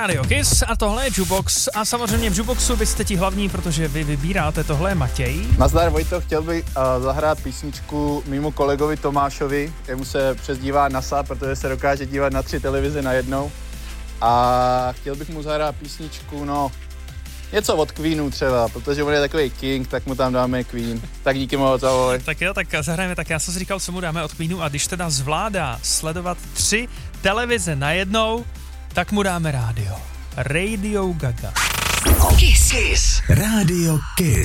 Radio Kiss a tohle je Jukebox a samozřejmě v Jukeboxu vy jste ti hlavní, protože vy vybíráte, tohle je Matěj. Nazdar Vojto, chtěl bych zahrát písničku mému kolegovi Tomášovi, jemu se přezdívá NASA, protože se dokáže dívat na 3 televize najednou a chtěl bych mu zahrát písničku, něco od Queenu třeba, protože on je takový king, tak mu tam dáme Queen. Tak díky moc, ahoj. Tak jo, tak zahrajeme, tak já jsem si říkal, co mu dáme od Queenu a když teda zvládá sledovat 3 televize najednou, tak mu dáme rádio. Radio Gaga. Kiss. Radio Kiss.